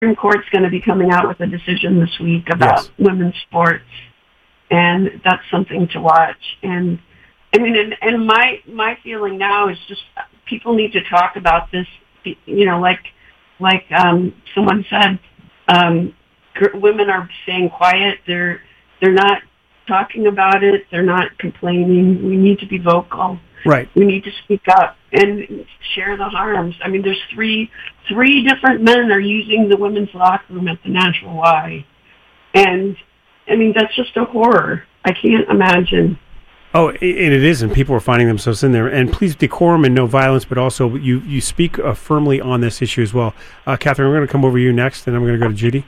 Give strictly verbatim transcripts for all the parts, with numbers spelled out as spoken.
Supreme Court's going to be coming out with a decision this week about yes. women's sports, and that's something to watch. And I mean, and, and my my feeling now is just people need to talk about this. You know, like like um, someone said, um, women are staying quiet. They're they're not talking about it. They're not complaining. We need to be vocal. Right. We need to speak up and share the harms. I mean, there's three three different men are using the women's locker room at the Natural Y, and I mean that's just a horror. I can't imagine. Oh, and it is, and people are finding themselves in there. And please, decorum and no violence, but also you you speak uh, firmly on this issue as well. Uh, Catherine, we're going to come over to you next, and I'm going to go to Judy.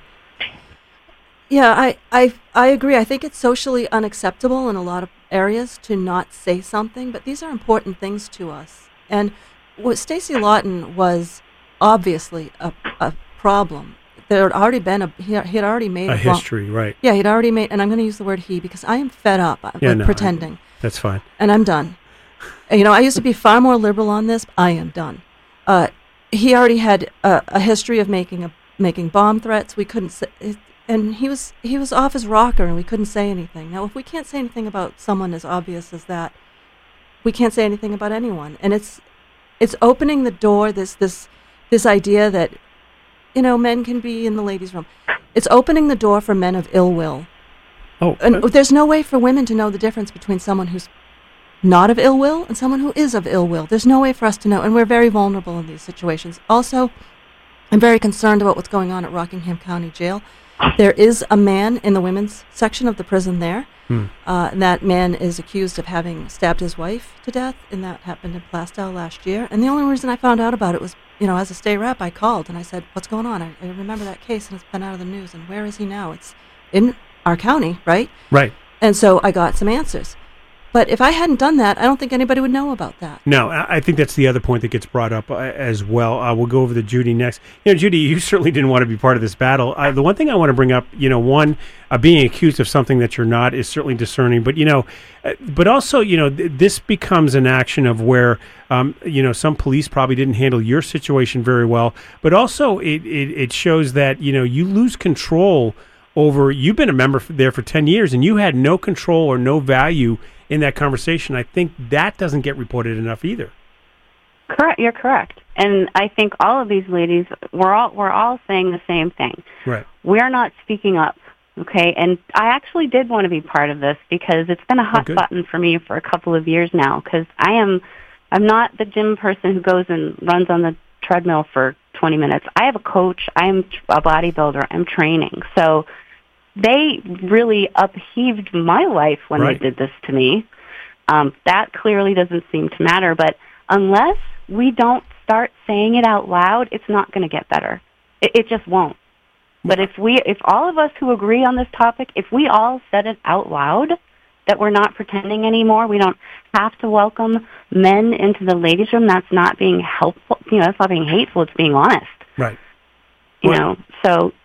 Yeah, I, I I agree. I think it's socially unacceptable in a lot of areas to not say something, but these are important things to us. And what Stacey Lawton was obviously a, a problem. There had already been a he, he had already made a a history, wrong, right? Yeah, he'd already made, and I'm going to use the word he because I am fed up yeah, with no, pretending. I, that's fine. And I'm done. You know, I used to be far more liberal on this. I am done. Uh, he already had a, a history of making a making bomb threats. We couldn't say. And he was he was off his rocker, and we couldn't say anything. Now, if we can't say anything about someone as obvious as that, we can't say anything about anyone. And it's it's opening the door. This this this idea that you know men can be in the ladies' room. It's opening the door for men of ill will. Oh, and uh, there's no way for women to know the difference between someone who's not of ill will and someone who is of ill will. There's no way for us to know, and we're very vulnerable in these situations. Also, I'm very concerned about what's going on at Rockingham County Jail. There is a man in the women's section of the prison there. Hmm. Uh, and that man is accused of having stabbed his wife to death, and that happened in Plaistow last year. And the only reason I found out about it was, you know, as a stay rep, I called and I said, what's going on? I, I remember that case, and it's been out of the news, and where is he now? It's in our county, right? Right. And so I got some answers. But if I hadn't done that, I don't think anybody would know about that. No, I think that's the other point that gets brought up uh, as well. Uh, we'll go over to Judy next. You know, Judy, you certainly didn't want to be part of this battle. Uh, the one thing I want to bring up, you know, one, uh, being accused of something that you're not is certainly discerning. But, you know, uh, but also, you know, th- this becomes an action of where, um, you know, some police probably didn't handle your situation very well. But also it, it, it shows that, you know, you lose control over, you've been a member there for ten years and you had no control or no value in that conversation. I think that doesn't get reported enough either. Correct. You're correct. And I think all of these ladies, we're all we're all saying the same thing. Right. We're not speaking up. Okay. And I actually did want to be part of this because it's been a hot oh, button for me for a couple of years now. Because I am, I'm not the gym person who goes and runs on the treadmill for twenty minutes. I have a coach. I am a bodybuilder. I'm training. So they really upheaved my life when right. they did this to me. Um, that clearly doesn't seem to matter, but unless we don't start saying it out loud, it's not going to get better. It, it just won't. But if we, if all of us who agree on this topic, if we all said it out loud, that we're not pretending anymore, we don't have to welcome men into the ladies' room, that's not being helpful, you know, that's not being hateful, it's being honest. Right. You well, know, so...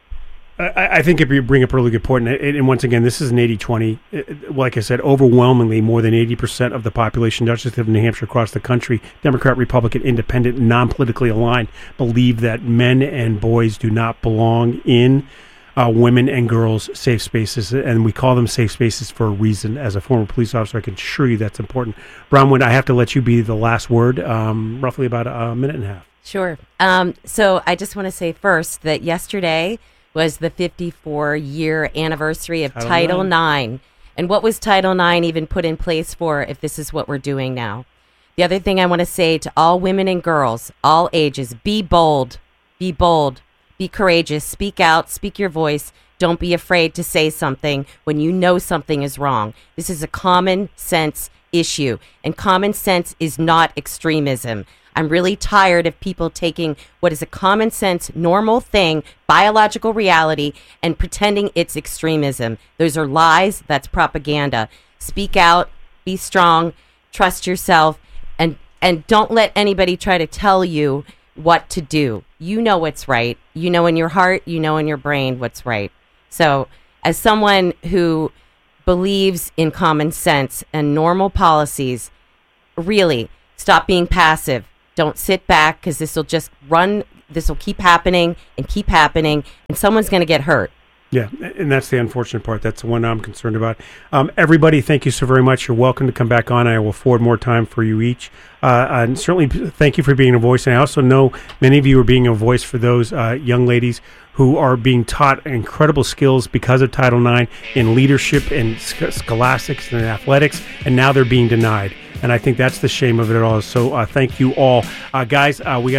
I, I think if you bring up a really good point, and, and once again, this is an eighty twenty. Like I said, overwhelmingly more than eighty percent of the population, not just in New Hampshire, across the country, Democrat, Republican, Independent, non-politically aligned, believe that men and boys do not belong in uh, women and girls' safe spaces, and we call them safe spaces for a reason. As a former police officer, I can assure you that's important. Bronwyn, I have to let you be the last word, um, roughly about a minute and a half. Sure. Um, so I just want to say first that yesterday was the fifty-four year anniversary of Title, Title nine. And what was Title nine even put in place for if this is what we're doing now? The other thing I want to say to all women and girls, all ages, be bold, be bold, be courageous, speak out, speak your voice. Don't be afraid to say something when you know something is wrong. This is a common sense issue, and common sense is not extremism. I'm really tired of people taking what is a common sense, normal thing, biological reality, and pretending it's extremism. Those are lies. That's propaganda. Speak out, be strong, trust yourself, and, and don't let anybody try to tell you what to do. You know what's right. You know in your heart, you know in your brain what's right. So as someone who believes in common sense and normal policies, really, stop being passive. Don't sit back, because this will just run this will keep happening and keep happening, and someone's going to get hurt. Yeah, and that's the unfortunate part. That's the one I'm concerned about. Um, everybody, thank you so very much. You're welcome to come back on. I will afford more time for you each. Uh, and certainly thank you for being a voice. And I also know many of you are being a voice for those uh, young ladies who are being taught incredible skills because of Title nine in leadership and sc- scholastics and athletics, and now they're being denied. And I think that's the shame of it all. So uh, thank you all. Uh, guys, uh, we got